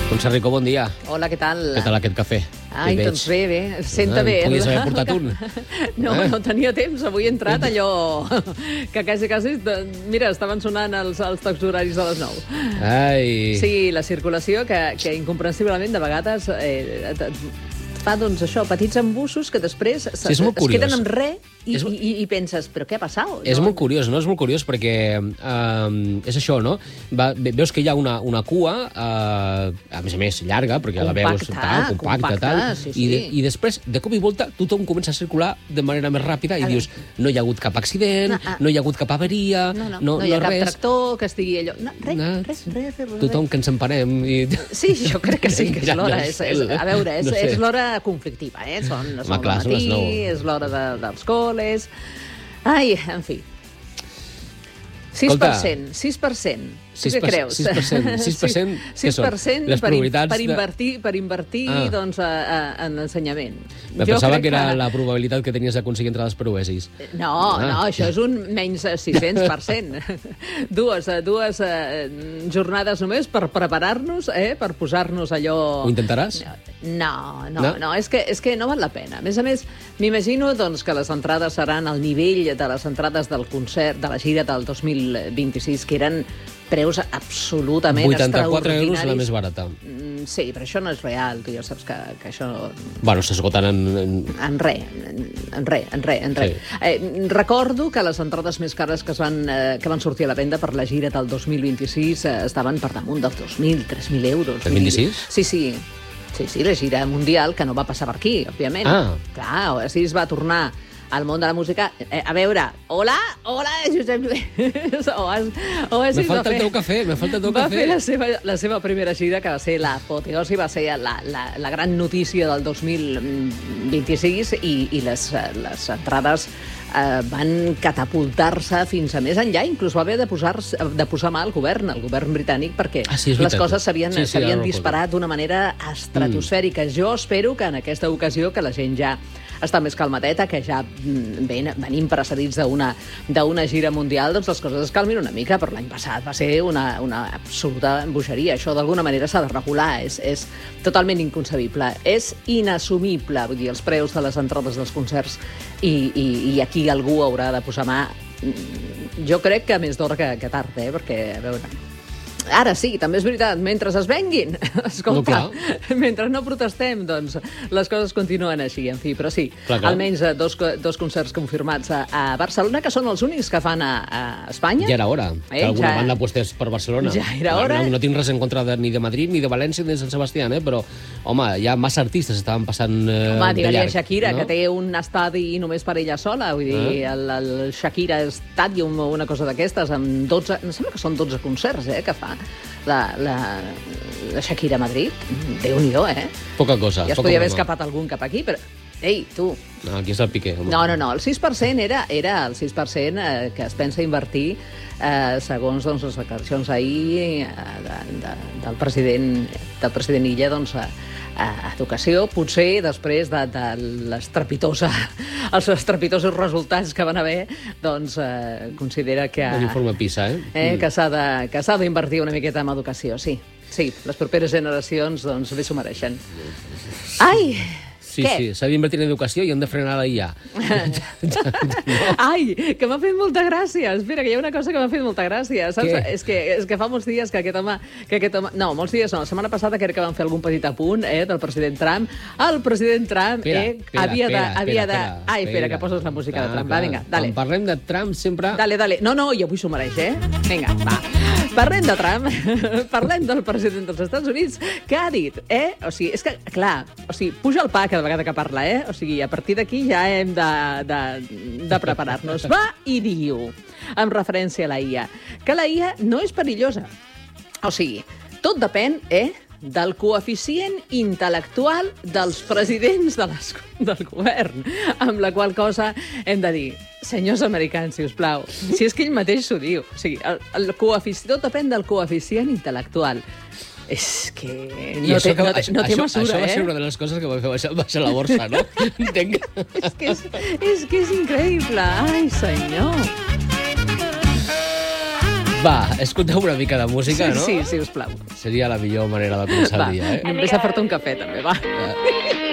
Montse Rico, bon dia. Hola, què tal? Què tal aquest cafè? Ai, doncs bé. Senta bé. Podies haver portat un. No tenia temps. Avui he entrat allò que quasi... Mira, estaven sonant els tocs horaris de les 9. Ai. Sí, la circulació que incomprensiblement de vegades fa, doncs, això, petits embussos que després es queden en res i penses, però què ha passat? És molt curiós, no? És molt curiós perquè és això, no? Veus que hi ha una cua, a més llarga, perquè la veus compacta, tal, sí. I després, de cop i volta, tothom comença a circular de manera més ràpida i dius, no hi ha hagut cap accident, no hi ha hagut cap avaria, no hi ha cap tractor que estigui allò... Res. Tothom que ens emparem. Sí, jo crec que sí, que és l'hora. A veure, és l'hora conflictiva, eh? Són el matí, és l'hora dels col·les... Ai, en fi. 6%. Tu què creus? 6%, què són? Les probabilitats... Per invertir doncs, en l'ensenyament. Pensava que era la probabilitat que tenies d'aconseguir entrades per UESIS. No, això és un menys 600%. Dues jornades només per preparar-nos, per posar-nos allò... Ho intentaràs? No, és que no val la pena. A més, m'imagino doncs, que les entrades seran al nivell de les entrades del concert, de la gira del 2026, que eren preus absolutament extraordinaris. 84 € la més barata. Sí, però això no és real, que ja saps que això... Bueno, s'esgoten en res. Recordo que les entrades més cares que van sortir a la venda per la gira del 2026 estaven per damunt dels 2.000, 3.000 euros. 2026? Sí, la gira mundial, que no va passar per aquí, òbviament. Clar, així es va tornar al món de la música. A veure, hola, Josep Lluís. Me falta el teu cafè. Va fer la seva primera gira, que va ser l'apoteosi, va ser la gran notícia del 2026 i les entrades van catapultar-se fins a més enllà. Inclús va haver de posar mà al govern britànic, perquè les coses s'havien disparat d'una manera estratosfèrica. Jo espero que en aquesta ocasió, que la gent ja està més calmadeta, que ja venim precedits d'una gira mundial, doncs les coses es calmin una mica. Per l'any passat va ser una absoluta bogeria. Això d'alguna manera s'ha de regular. És totalment inconcebible. És inassumible, vull dir, els preus de les entrades dels concerts, i aquí algú haurà de posar mà. Jo crec que més d'hora que tard, perquè, a veure... Ara sí, també és veritat, mentre es venguin, escolta, mentre no protestem, doncs les coses continuen així, en fi, però sí, almenys dos concerts confirmats a Barcelona, que són els únics que fan a Espanya. Ja era hora, que alguna banda apostés per Barcelona. Ja era hora. No tinc res en contra ni de Madrid, ni de València, ni de Sant Sebastià, però, home, ja massa artistes estaven passant de llarg. Home, digue-li a Shakira, que té un estadi només per ella sola, vull dir, el Shakira Stadium o una cosa d'aquestes, amb 12, em sembla que són 12 concerts, que fa la Shakira a Madrid. Déu-n'hi-do, Poca cosa. Ja es podia haver escapat algun cap aquí, però... Ei, tu... No, aquí és el Piqué. No, el 6% era el 6% que es pensa invertir, segons les declaracions ahir del president Illa, doncs, a educació, potser després de els estrepitosos resultats que van haver, doncs considera que... L'informe PISA, que s'ha d'invertir una miqueta en educació, sí. Sí, les properes generacions, doncs, bé s'ho mereixen. Ai! Sí, s'ha d'invertir en educació i hem de frenar la IA. Ai, que m'ha fet molta gràcia. Espera, que hi ha una cosa que m'ha fet molta gràcia. És que fa molts dies que aquest home... No, molts dies no. La setmana passada crec que van fer algun petit apunt del president Trump. El president Trump havia de... Ai, espera, que poses la música de Trump. Va, vinga, dale. Quan parlem de Trump sempre... Dale. No, i avui s'ho mereix, Vinga, va. Parlem de Trump, parlem del president dels Estats Units, que ha dit, O sigui, és que, clar, puja el pa cada vegada que parla, O sigui, a partir d'aquí ja hem de preparar-nos. Va i diu, en referència a la IA, que la IA no és perillosa. O sigui, tot depèn, del coeficient intel·lectual dels presidents del govern, amb la qual cosa hem de dir, senyors americans, si us plau, si és que ell mateix s'ho diu, o sigui, tot depèn del coeficient intel·lectual. És que no té mesura, Això va ser una de les coses que va fer baixar la borsa, no? Entenc. És que és increïble. Ai, senyor. Va, escolteu una mica de música, no? Sí, sisplau. Seria la millor manera de començar el dia, eh? Vés a fer-te un cafè, també, va.